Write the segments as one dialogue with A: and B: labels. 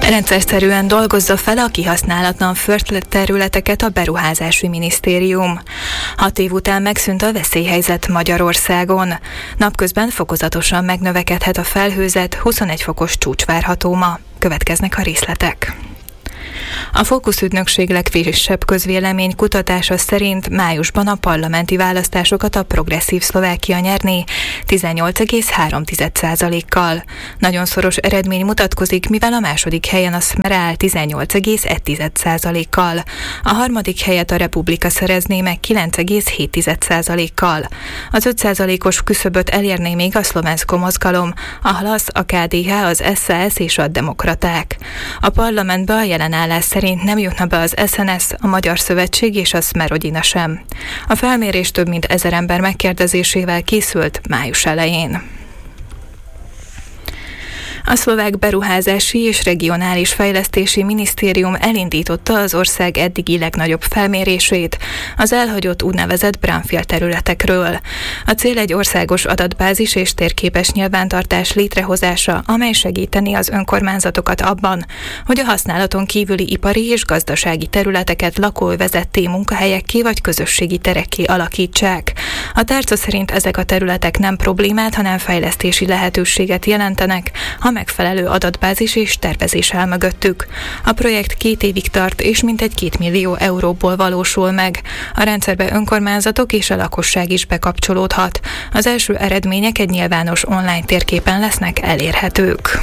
A: Rendszerszerűen dolgozza fel a kihasználatlan földterületeket a Beruházási Minisztérium. 6 év után megszűnt a veszélyhelyzet Magyarországon. Napközben fokozatosan megnövekedhet a felhőzet, 21 fokos csúcs várható ma. Következnek a részletek. A Fókusz ügynökség legfrissebb közvélemény kutatása szerint májusban a parlamenti választásokat a Progresszív Szlovákia nyerné 18,3%-kal. Nagyon szoros eredmény mutatkozik, mivel a második helyen a Smer áll 18,1%-kal. A harmadik helyet a Republika szerezné meg 9,7%-kal. Az 5%-os küszöböt elérné még a Szlovensko mozgalom, a Hlas, a KDH, az SZSZ és a Demokraták. A parlamentbe a jelen állás szerint nem jutna be az SNS, a Magyar Szövetség és a Smerodina sem. A felmérés több mint 1000 ember megkérdezésével készült május elején. A Szlovák Beruházási és Regionális Fejlesztési Minisztérium elindította az ország eddigi legnagyobb felmérését az elhagyott úgynevezett brownfield területekről. A cél egy országos adatbázis és térképes nyilvántartás létrehozása, amely segíteni az önkormányzatokat abban, hogy a használaton kívüli ipari és gazdasági területeket lakóövezetté, munkahelyekké vagy közösségi terekké alakítsák. A tárca szerint ezek a területek nem problémát, hanem fejlesztési lehetőséget jelentenek, ha megfelelő adatbázis és tervezés áll mögöttük. A projekt 2 évig tart, és mintegy 2 millió euróból valósul meg. A rendszerbe önkormányzatok és a lakosság is bekapcsolódhat. Az első eredmények egy nyilvános online térképen lesznek elérhetők.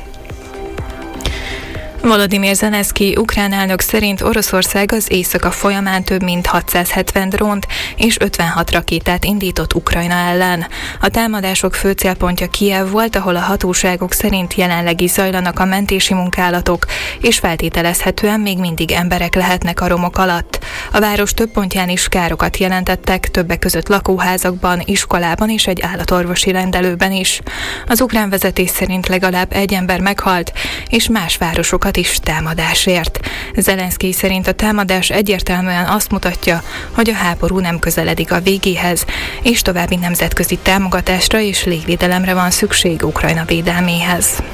A: Volodymyr Zelenszky ukrán elnök szerint Oroszország az éjszaka folyamán több mint 670 drónt és 56 rakétát indított Ukrajna ellen. A támadások fő célpontja Kijev volt, ahol a hatóságok szerint jelenleg is zajlanak a mentési munkálatok, és feltételezhetően még mindig emberek lehetnek a romok alatt. A város több pontján is károkat jelentettek, többek között lakóházakban, iskolában és egy állatorvosi rendelőben is. Az ukrán vezetés szerint legalább 1 ember meghalt, és más városokat is támadásért. Zelenszky szerint a támadás egyértelműen azt mutatja, hogy a háború nem közeledik a végéhez, és további nemzetközi támogatásra és légvédelemre van szükség Ukrajna védelméhez.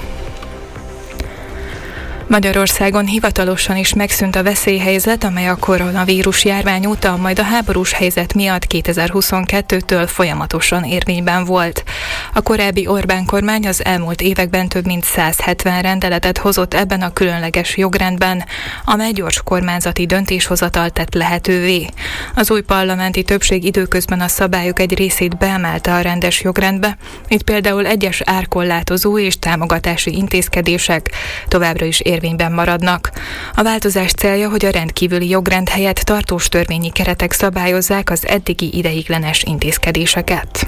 A: Magyarországon hivatalosan is megszűnt a veszélyhelyzet, amely a koronavírus járvány óta, majd a háborús helyzet miatt 2022-től folyamatosan érvényben volt. A korábbi Orbán kormány az elmúlt években több mint 170 rendeletet hozott ebben a különleges jogrendben, amely gyors kormányzati döntéshozatalt tett lehetővé. Az új parlamenti többség időközben a szabályok egy részét beemelte a rendes jogrendbe, itt például egyes árkorlátozó és támogatási intézkedések továbbra is érvényben maradnak. A változás célja, hogy a rendkívüli jogrend helyett tartós törvényi keretek szabályozzák az eddigi ideiglenes intézkedéseket.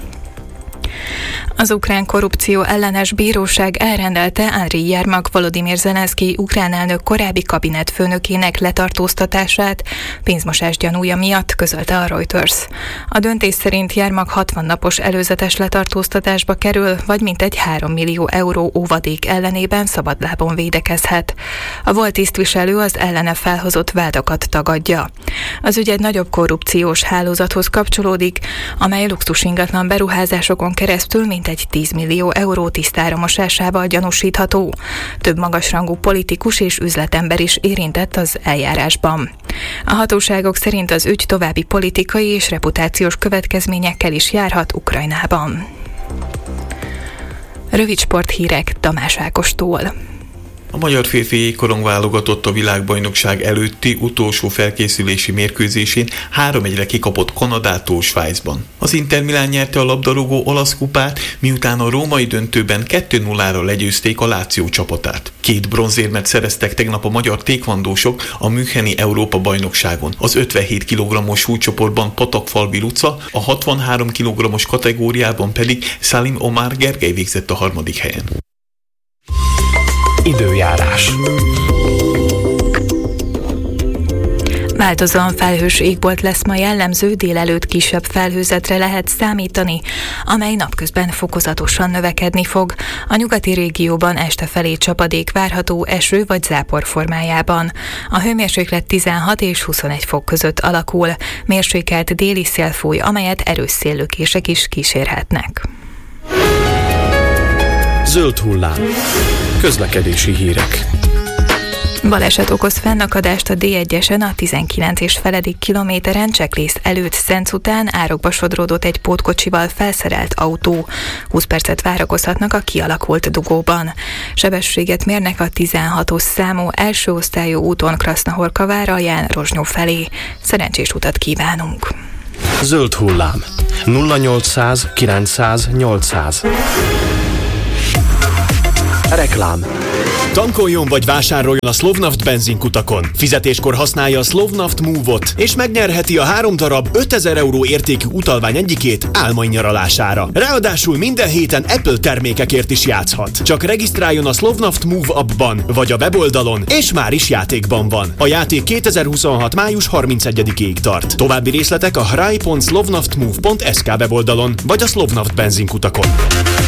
A: Az ukrán korrupció ellenes bíróság elrendelte Andriy Jermak Volodymyr Zelenszky ukrán elnök korábbi kabinetfőnökének letartóztatását pénzmosás gyanúja miatt, közölte a Reuters. A döntés szerint Jermak 60 napos előzetes letartóztatásba kerül, vagy mintegy 3 millió euró óvadék ellenében szabadlábon védekezhet. A volt tisztviselő az ellene felhozott vádakat tagadja. Az ügy egy nagyobb korrupciós hálózathoz kapcsolódik, amely luxusingatlan beruházásokon keresztül mintegy 10 millió euró tisztára mosásával gyanúsítható. Több magasrangú politikus és üzletember is érintett az eljárásban. A hatóságok szerint az ügy további politikai és reputációs következményekkel is járhat Ukrajnában. Rövid sporthírek Tamás Ákostól.
B: A magyar férfi jégkorong válogatott a világbajnokság előtti utolsó felkészülési mérkőzésén 3-1-re kikapott Kanadától Svájcban. Az Inter Milán nyerte a labdarúgó olasz kupát, miután a római döntőben 2-0-ra legyőzték a Lazio csapatát. 2 bronzérmet szereztek tegnap a magyar tékvandósok a Müncheni Európa-bajnokságon. Az 57 kg-os súlycsoportban Patakfalvi Luca, a 63 kg-os kategóriában pedig Salim Omar Gergely végzett a 3. helyen.
C: Időjárás.
A: Változóan felhős égbolt lesz ma jellemző, délelőtt kisebb felhőzetre lehet számítani, amely napközben fokozatosan növekedni fog. A nyugati régióban este felé csapadék várható eső vagy zápor formájában. A hőmérséklet 16 és 21 fok között alakul. Mérsékelt déli szél fúj, amelyet erős széllökések is kísérhetnek.
C: Zöld hullám. Közlekedési hírek.
A: Baleset okoz fennakadást a D1-esen a 19 és feledik kilométeren Cseklész előtt Szenc után árokba sodródott egy pótkocsival felszerelt autó. 20 percet várakozhatnak a kialakult dugóban. Sebességet mérnek a 16-os számú első osztályú úton Krasznahorka alján Rozsnyó felé. Szerencsés utat kívánunk!
C: Zöld hullám. 0800 900 800. Reklám.
D: Tankoljon vagy vásároljon a Slovnaft benzinkutakon. Fizetéskor használja a Slovnaft Move-ot, és megnyerheti a 3 darab 5000 € értékű utalvány egyikét álmai nyaralására. Ráadásul minden héten Apple termékekért is játszhat. Csak regisztráljon a Slovnaft Move appban, vagy a weboldalon, és már is játékban van. A játék 2026. május 31-ig tart. További részletek a hrai.slovnaftmove.sk weboldalon, vagy a Slovnaft benzinkutakon.